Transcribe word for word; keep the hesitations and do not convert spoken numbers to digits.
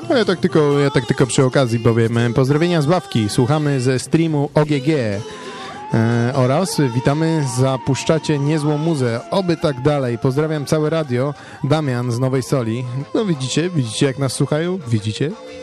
No ja tak tylko, ja tak tylko przy okazji powiem. Pozdrowienia z ławki. Słuchamy ze streamu O G G. E, oraz witamy, zapuszczacie niezłą muzę, oby tak dalej. Pozdrawiam całe radio. Damian z Nowej Soli. No widzicie, widzicie jak nas słuchają? Widzicie?